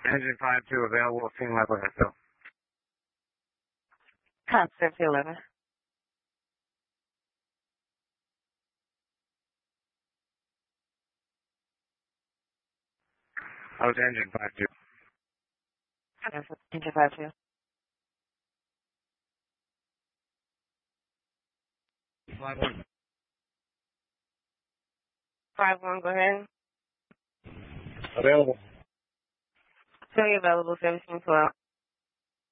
Engine 5-2 available, team level SO. Concept 11. I was engine 5-2. Engine 5-2. 5-1. 5-1, go ahead. Available. Still available, 1712.